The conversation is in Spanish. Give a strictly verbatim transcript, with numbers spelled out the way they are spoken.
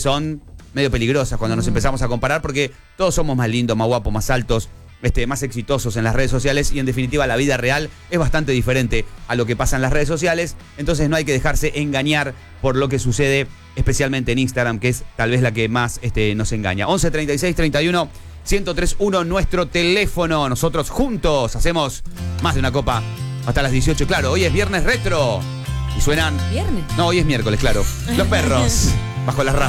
son medio peligrosas cuando nos empezamos a comparar, porque todos somos más lindos, más guapos, más altos, este, más exitosos en las redes sociales, y en definitiva la vida real es bastante diferente a lo que pasa en las redes sociales. Entonces no hay que dejarse engañar por lo que sucede, especialmente en Instagram, que es tal vez la que más este, nos engaña. once treinta y seis treinta y uno ciento tres punto uno nuestro teléfono. Nosotros juntos hacemos más de una copa hasta las dieciocho. Claro, hoy es viernes retro y suenan... ¿Viernes? No, hoy es miércoles, claro. Los perros bajo las ramas.